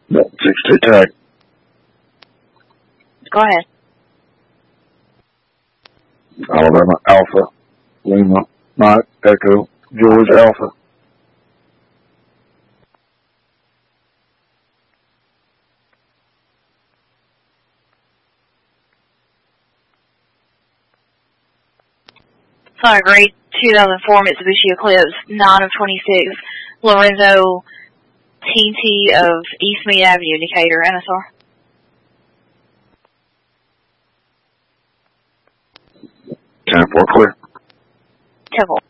62 tag. Go ahead. Alabama Alpha, Lima, Mike, Echo, George Alpha. Sorry, grade 2004 Mitsubishi Eclipse, 9 of 26, Lorenzo TT of East Mead Avenue, Decatur, NSR. 10-4 clear. 10-4.